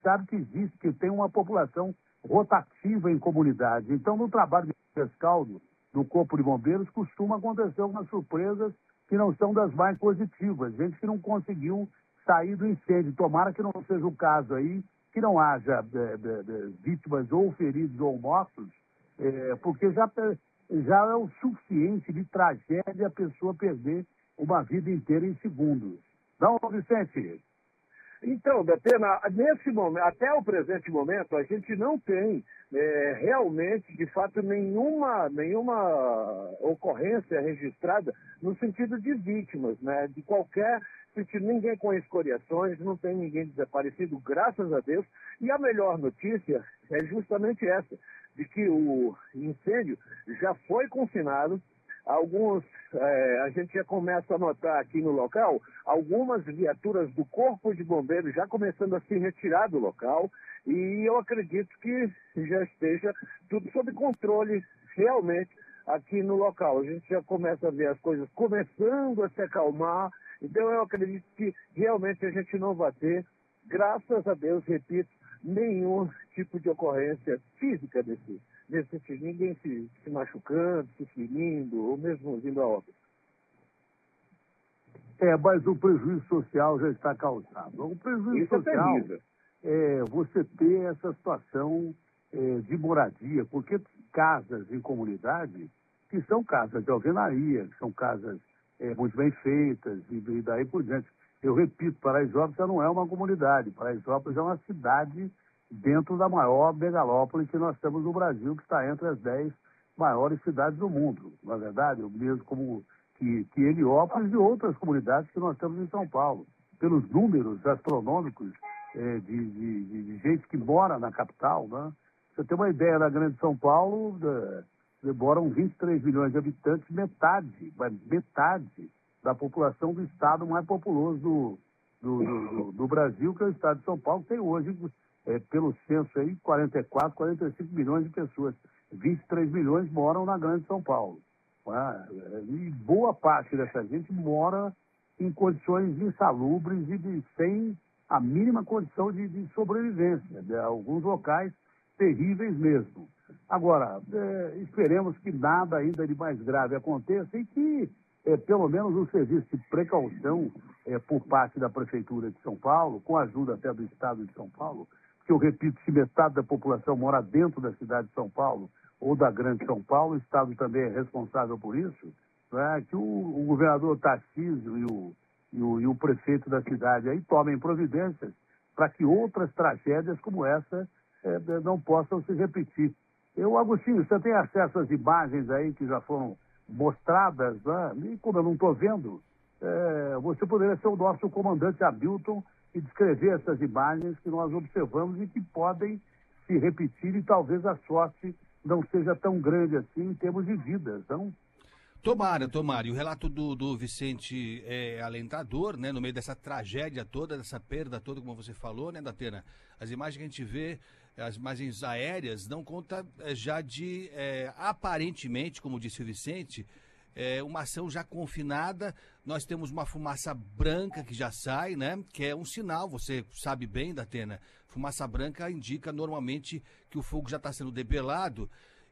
sabe que existe, que tem uma população rotativa em comunidade. Então, no trabalho de rescaldo do Corpo de Bombeiros, costuma acontecer algumas surpresas que não são das mais positivas. Gente que não conseguiu sair do incêndio. Tomara que não seja o caso aí, que não haja vítimas ou feridos ou mortos, porque já é o suficiente de tragédia a pessoa perder uma vida inteira em segundos. Não, Vicente? Então, Datena, nesse momento, até o presente momento, a gente não tem realmente, de fato, nenhuma ocorrência registrada no sentido de vítimas, né? De qualquer sentido, ninguém com escoriações, não tem ninguém desaparecido, graças a Deus. E a melhor notícia é justamente essa, de que o incêndio já foi confinado. A gente já começa a notar aqui no local algumas viaturas do Corpo de Bombeiros já começando a se retirar do local, e eu acredito que já esteja tudo sob controle realmente aqui no local. A gente já começa a ver as coisas começando a se acalmar, então eu acredito que realmente a gente não vai ter, graças a Deus, repito, nenhum tipo de ocorrência física nesse sentido, ninguém se machucando, se ferindo, ou mesmo vindo a óbito. Mas o prejuízo social já está causado. O prejuízo social é você ter essa situação de moradia, porque casas em comunidade que são casas de alvenaria, que são casas muito bem feitas e daí por diante. Eu repito, Paraisópolis já não é uma comunidade, Paraisópolis é uma cidade dentro da maior megalópole que nós temos no Brasil, que está entre as 10 maiores cidades do mundo. Na verdade, mesmo como que Heliópolis e outras comunidades que nós temos em São Paulo. Pelos números astronômicos de gente que mora na capital, né? Você tem uma ideia, na Grande São Paulo, moram 23 milhões de habitantes, metade da população do estado mais populoso do Brasil, que é o estado de São Paulo, que tem hoje, pelo censo aí, 44, 45 milhões de pessoas. 23 milhões moram na Grande São Paulo. E boa parte dessa gente mora em condições insalubres e sem a mínima condição de sobrevivência. Alguns locais terríveis mesmo. Agora, esperemos que nada ainda de mais grave aconteça e que, pelo menos, um serviço de precaução por parte da Prefeitura de São Paulo, com a ajuda até do Estado de São Paulo, que eu repito, se metade da população mora dentro da cidade de São Paulo ou da Grande São Paulo, o Estado também é responsável por isso, né? Que o governador Tarcísio e o prefeito da cidade aí tomem providências para que outras tragédias como essa não possam se repetir. Agostinho, você tem acesso às imagens aí que já foram mostradas, né? E como eu não estou vendo, você poderia ser o nosso comandante Hamilton e descrever essas imagens que nós observamos e que podem se repetir e talvez a sorte não seja tão grande assim em termos de vidas, não? Tomara. E o relato do Vicente é alentador, né? No meio dessa tragédia toda, dessa perda toda, como você falou, né, Datena? As imagens que a gente vê, as imagens aéreas, dão conta já de, aparentemente, como disse o Vicente, uma ação já confinada. Nós temos uma fumaça branca que já sai, né? Que é um sinal, você sabe bem, Datena. Fumaça branca indica normalmente que o fogo já está sendo debelado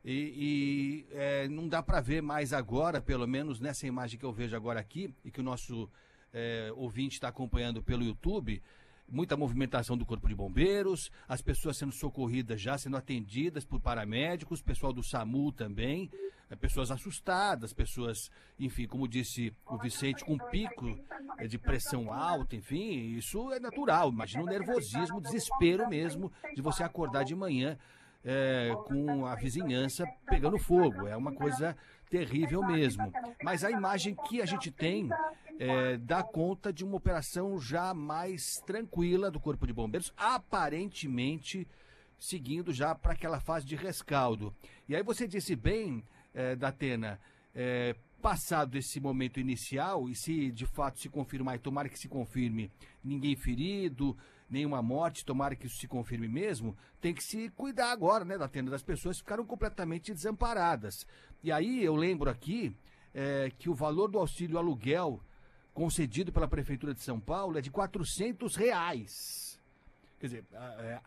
e não dá para ver mais agora, pelo menos nessa imagem que eu vejo agora aqui e que o nosso ouvinte está acompanhando pelo YouTube. Muita movimentação do Corpo de Bombeiros, as pessoas sendo socorridas já, sendo atendidas por paramédicos, pessoal do SAMU também, pessoas assustadas, pessoas, enfim, como disse o Vicente, com pico de pressão alta, enfim, isso é natural. Imagina o nervosismo, o desespero mesmo de você acordar de manhã com a vizinhança pegando fogo. É uma coisa terrível mesmo. Mas a imagem que a gente tem dá conta de uma operação já mais tranquila do Corpo de Bombeiros, aparentemente seguindo já para aquela fase de rescaldo. E aí você disse bem, Datena, passado esse momento inicial, e se de fato se confirmar, e tomara que se confirme, ninguém ferido, nenhuma morte, tomara que isso se confirme mesmo, tem que se cuidar agora, né, Datena, das pessoas que ficaram completamente desamparadas. E aí eu lembro aqui que o valor do auxílio aluguel concedido pela Prefeitura de São Paulo é de R$ 400. Quer dizer,